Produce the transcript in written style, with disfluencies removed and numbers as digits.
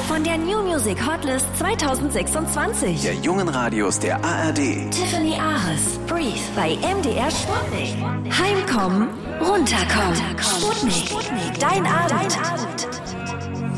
von der New Music Hotlist 2026. Der jungen Radios der ARD. Tiffany Ares, Breathe bei MDR Sputnik. Heimkommen, runterkommen. Sputnik, dein Abend.